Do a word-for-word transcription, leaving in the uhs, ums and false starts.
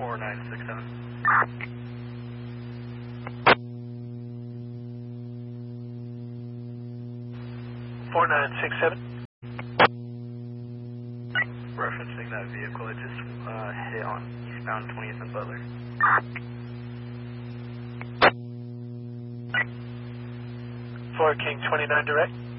four nine six seven. four nine six seven. Referencing that vehicle, it just uh, hit on eastbound twentieth and Butler. four King twenty-nine direct.